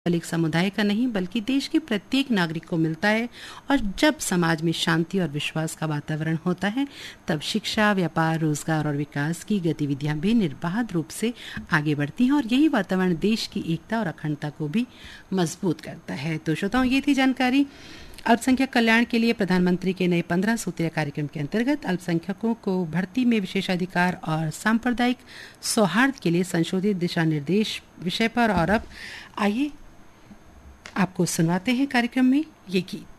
एक समुदाय का नहीं बल्कि देश के प्रत्येक नागरिक को मिलता है। और जब समाज में शांति और विश्वास का वातावरण होता है तब शिक्षा, व्यापार, रोजगार और विकास की गतिविधियां भी निर्बाध रूप से आगे बढ़ती हैं और यही वातावरण देश की एकता और अखंडता को भी मजबूत करता है। तो श्रोताओं, ये थी जानकारी अल्पसंख्यक कल्याण के लिए प्रधानमंत्री के नए 15 सूत्रीय कार्यक्रम के अंतर्गत अल्पसंख्यकों को भर्ती में विशेषाधिकार और सांप्रदायिक सौहार्द के लिए संशोधित दिशा निर्देश विषय पर। और अब आइए आपको सुनवाते हैं कार्यक्रम में ये गीत।